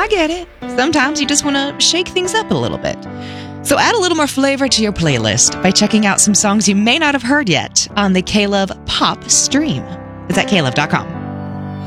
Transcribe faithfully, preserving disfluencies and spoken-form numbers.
I get it. Sometimes you just want to shake things up a little bit. So add a little more flavor to your playlist by checking out some songs you may not have heard yet on the K-Love Pop stream. It's at K Love dot com.